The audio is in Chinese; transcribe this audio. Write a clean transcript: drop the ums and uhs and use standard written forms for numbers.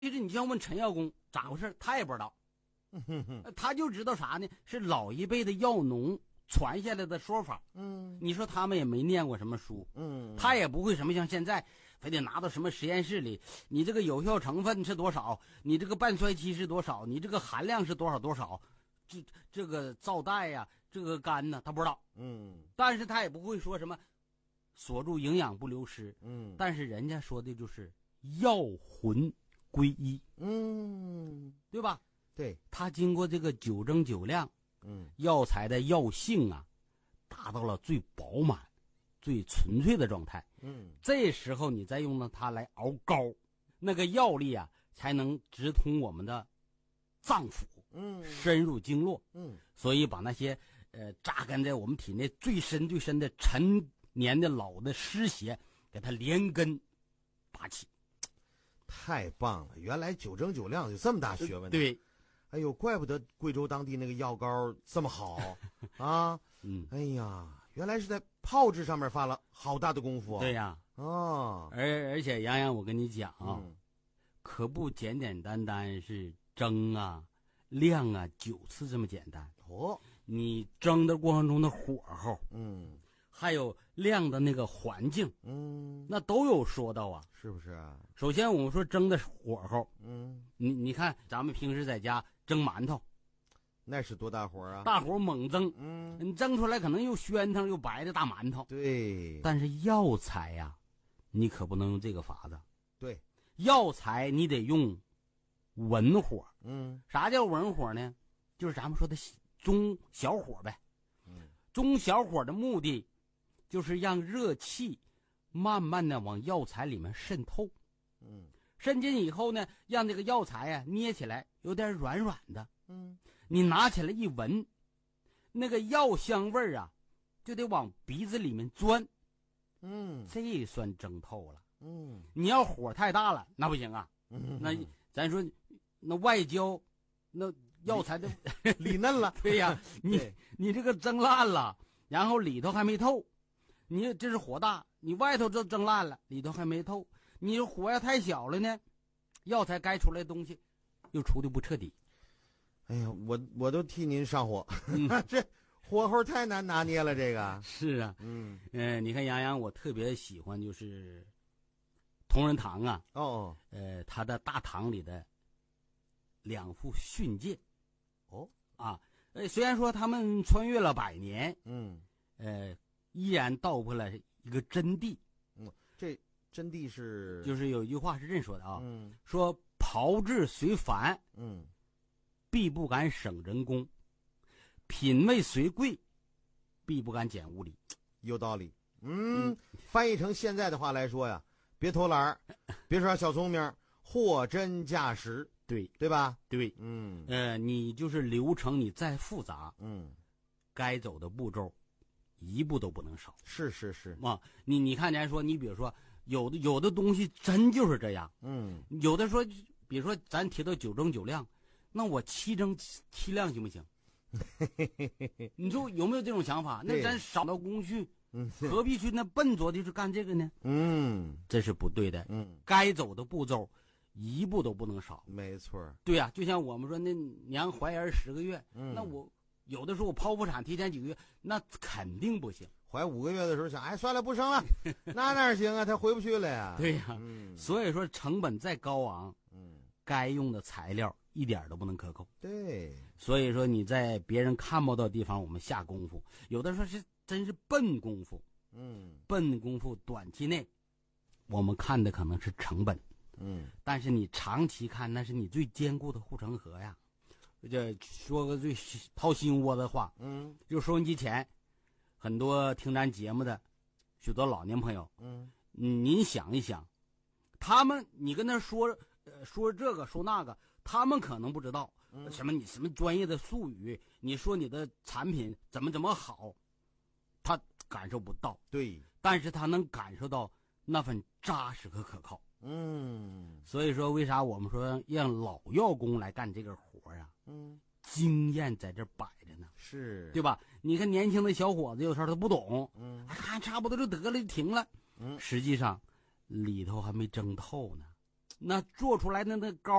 其实你像问陈耀公咋回事，他也不知道，他就知道啥呢？是老一辈的药农传下来的说法。你说他们也没念过什么书，他也不会什么像现在非得拿到什么实验室里，你这个有效成分是多少，你这个半衰期是多少，你这个含量是多少多少，这个皂带呀，这个肝呢，他不知道。但是他也不会说什么锁住营养不流失。但是人家说的就是药魂归一。对吧？ 对， 他经过这个九蒸九晾，药材的药性啊，达到了最饱满、最纯粹的状态。这时候你再用到它来熬膏，那个药力啊，才能直通我们的脏腑，深入经络。所以把那些扎根在我们体内最深最深的陈年的老的湿邪，给它连根拔起。 太棒了！原来九蒸九晾有这么大学问。 对。 哎呦，怪不得贵州当地那个药膏这么好啊！哎呀，原来是在炮制上面发了好大的功夫。 对呀，而且杨洋，我跟你讲啊，可不简简单单是蒸啊、晾啊9次这么简单。你蒸的过程中的火候，还有晾的那个环境，那都有说到啊， 是不是啊？ 首先我们说蒸的火候，你看咱们平时在家蒸馒头， 那是多大火啊？ 大火猛蒸，你蒸出来可能又暄腾又白的大馒头。 对， 但是药材呀，你可不能用这个法子。 对， 药材你得用文火。啥叫文火呢？就是咱们说的中小火呗。中小火的目的就是让热气慢慢的往药材里面渗透。渗进以后呢，让这个药材啊捏起来有点软软的。你拿起来一闻，那个药香味啊就得往鼻子里面钻。这算蒸透了。你要火太大了那不行啊。那咱说那外焦那药材的里嫩了。 对呀，你这个蒸烂了，然后里头还没透，你这是火大，你外头就蒸烂了，里头还没透。你火要太小了呢，药材该出来的东西又出的不彻底。 哎呀，我都替您上火。这火候太难拿捏了，这个是啊。你看杨洋，我特别喜欢就是同仁堂啊。他的大堂里的2副训诫。虽然说他们穿越了100年，依然道破了一个真谛。 这真谛是就是有一句话是这么说的啊，说炮制虽繁，必不敢省人工；品味虽贵，必不敢减物力。 有道理。翻译成现在的话来说呀，别偷懒，别耍小聪明，货真价实。对吧？ 对。你就是流程你再复杂，该走的步骤一步都不能少。 是你看咱说，你比如说有的东西真就是这样。有的说比如说咱提到九蒸九晾，那我7蒸7晾行不行？你说有没有这种想法？那咱少了工序，何必去那笨拙的去干这个呢？这是不对的。该走的步骤一步都不能少。 没错。 对呀，就像我们说那娘怀儿10个月，那我有的时候我剖腹产提前几个月，那肯定不行。 怀5个月的时候想，算了不生了，那哪行啊？他回不去了呀。 对呀。所以说成本再高昂，该用的材料一点都不能克扣。 对。 所以说你在别人看不到的地方我们下功夫，有的时候是真是笨功夫。笨功夫短期内我们看的可能是成本。但是你长期看，那是你最坚固的护城河呀。这说个最掏心窝的话，就收音机前很多听咱节目的许多老年朋友，您想一想，他们你跟他说这个说那个，他们可能不知道什么你什么专业的术语，你说你的产品怎么好，他感受不到。 对， 但是他能感受到那份扎实和可靠。所以说为啥我们说让老药工来干这个活啊？经验在这摆着呢， 是对吧？你看年轻的小伙子有时候他不懂，看差不多就得了就停了，实际上里头还没蒸透呢。 那做出来的那膏